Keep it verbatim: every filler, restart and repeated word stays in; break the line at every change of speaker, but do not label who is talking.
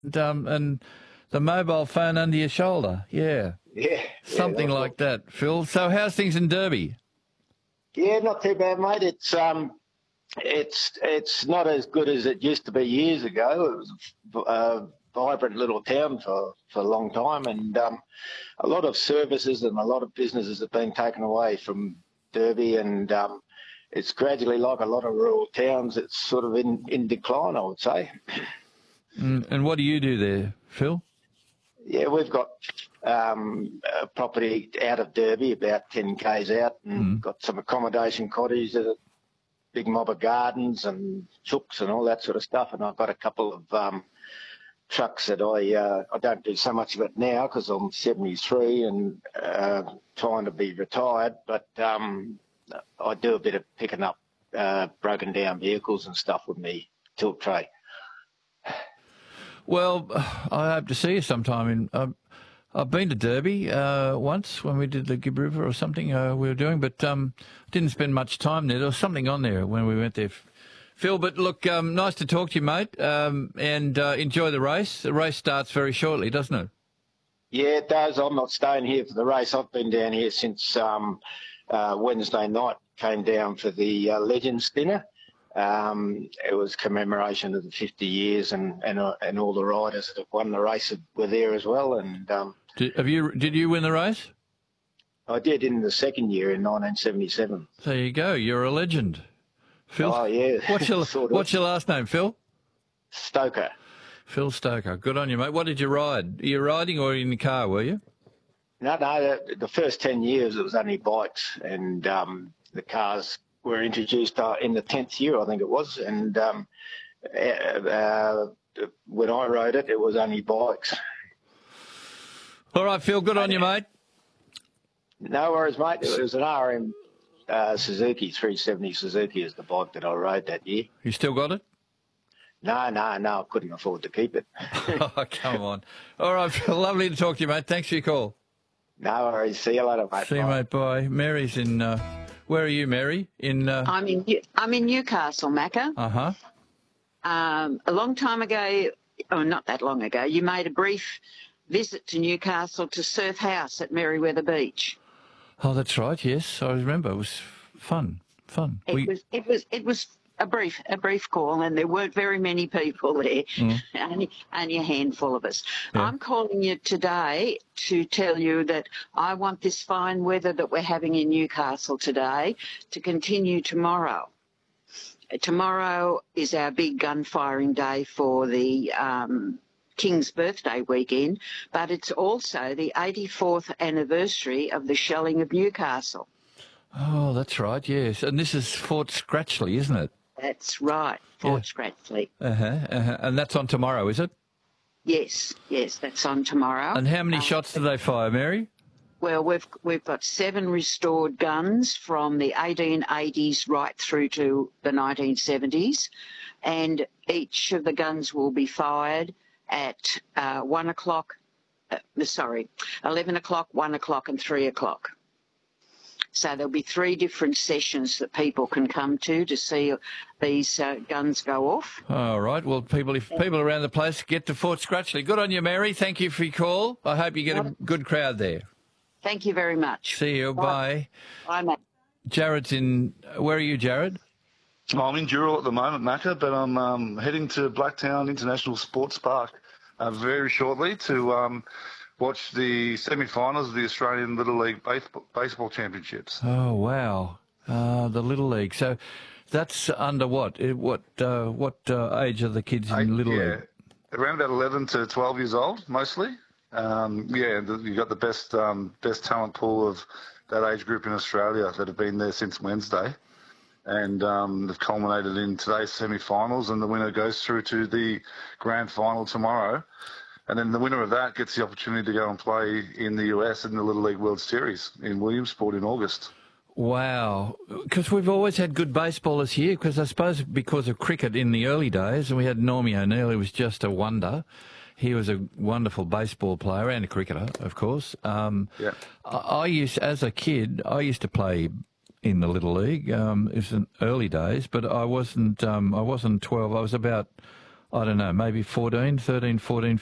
and, um, and the mobile phone under your shoulder. Yeah,
Yeah.
something
yeah,
like that, Phil. So how's things in Derby?
Yeah, not too bad, mate. It's um, it's it's not as good as it used to be years ago. It was a vibrant little town for, for a long time, and um, a lot of services and a lot of businesses have been taken away from Derby, and um, it's gradually, like a lot of rural towns, it's sort of in, in decline, I would say.
Mm, and what do you do there, Phil?
Yeah, we've got um, a property out of Derby, about ten k's out, and
Mm.
got some accommodation cottages, a big mob of gardens and chooks and all that sort of stuff. And I've got a couple of um, trucks that I uh, I don't do so much of it now because I'm seventy-three and uh, trying to be retired, but um, I do a bit of picking up uh, broken down vehicles and stuff with me tilt tray.
Well, I hope to see you sometime. In uh, I've been to Derby uh, once when we did the Gibb River or something uh, we were doing, but um, didn't spend much time there. There was something on there when we went there, Phil. But look, um, nice to talk to you, mate, um, and uh, enjoy the race. The race starts very shortly, doesn't it?
Yeah, it does. I'm not staying here for the race. I've been down here since um, uh, Wednesday night. Came down for the uh, Legends dinner. Um, it was commemoration of the fifty years, and and, uh, and all the riders that have won the race were there as well. And um,
Did, have you? Did you win the race?
I did in the second year in nineteen seventy-seven.
There you go. You're a legend, Phil.
Oh yeah.
What's your
sort of.
What's your last name, Phil?
Stoker.
Phil Stoker. Good on you, mate. What did you ride? Are you riding or in the car? Were you?
No, no. The, the first ten years it was only bikes, and um, the cars were introduced uh, in the tenth year, I think it was. And um, uh, when I rode it, it was only bikes.
All right, Phil. Good on you, mate.
No worries, mate. It was an R M uh, Suzuki, three seventy Suzuki is the bike that I rode that year.
You still got it?
No, no, no. I couldn't afford to keep it.
Oh, come on. All right, Phil. Lovely to talk to you, mate. Thanks for your call.
No worries. See you later, mate.
See you,
Bye.
mate. Bye. Mary's in... Uh, where are you, Mary? In... Uh
I'm in New- I'm in Newcastle, Macca.
huh.
Um, a long time ago, or not that long ago, you made a brief visit to Newcastle to Surf House at Merriweather Beach.
Oh, that's right. Yes, I remember. It was fun. Fun.
It
We-
was it was it was a brief a brief call, and there weren't very many people there.
Mm.
only, only a handful of us.
Yeah.
I'm calling you today to tell you that I want this fine weather that we're having in Newcastle today to continue tomorrow. Tomorrow is our big gun firing day for the um, King's birthday weekend, but it's also the eighty-fourth anniversary of the shelling of Newcastle.
Oh, that's right. Yes, and this is Fort Scratchley, isn't it?
That's right, Fort
Yeah.
Scratchley.
Uh huh. Uh-huh. And that's on tomorrow, is it?
Yes, yes, that's on tomorrow.
And how many
Uh,
shots do they fire, Mary?
Well, we've we've got seven restored guns from the eighteen eighties right through to the nineteen seventies, and each of the guns will be fired at uh, one o'clock. Uh, sorry, eleven o'clock, one o'clock, and three o'clock. So there'll be three different sessions that people can come to to see these uh, guns go off.
All right. Well, people, if people around the place get to Fort Scratchley. Good on you, Mary. Thank you for your call. I hope you get a good crowd there.
Thank you very much.
See you. Bye.
Bye, mate.
Jared's in. Where are you, Jared?
Well, I'm in Dural at the moment, Macca, but I'm um, heading to Blacktown International Sports Park uh, very shortly to um, watch the semi-finals of the Australian Little League Baseball, baseball Championships.
Oh wow, uh, the Little League. So that's under what? Eh, What uh, what uh, age are the kids in
Eight-
Little
yeah,
League?
around about eleven to twelve years old, mostly. Um, yeah, the, you've got the best um, best talent pool of that age group in Australia that have been there since Wednesday. And um, they've culminated in today's semi-finals, and the winner goes through to the grand final tomorrow. And then the winner of that gets the opportunity to go and play in the U S in the Little League World Series in Williamsport in August.
Wow, because we've always had good baseballers here. Because I suppose because of cricket in the early days, and we had Normie O'Neill, who was just a wonder. He was a wonderful baseball player and a cricketer, of course. Um,
Yeah.
I, I used, as a kid, I used to play in the Little League. Um, it was in early days, but I wasn't. Um, I wasn't twelve. I was about. I don't know, maybe fourteen, thirteen, fourteen,